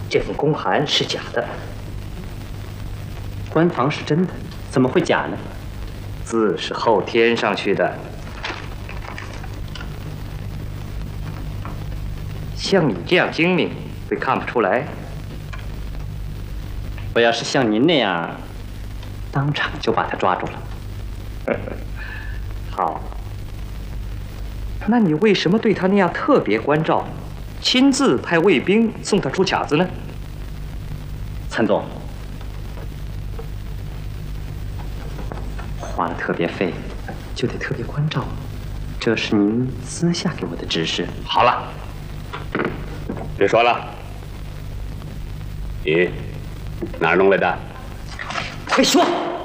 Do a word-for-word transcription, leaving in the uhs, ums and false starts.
这份公函是假的。 官房是真的，怎么会假呢？ 字是后添上去的。像你这样精明，会看不出来。 我要是像您那样，当场就把他抓住了。 好，那你为什么对他那样特别关照，亲自派卫兵送他出卡子呢？ 参总，花了特别费，就得特别关照，这是您私下给我的指示。 好了，别说了，你哪儿弄来的？ 快说！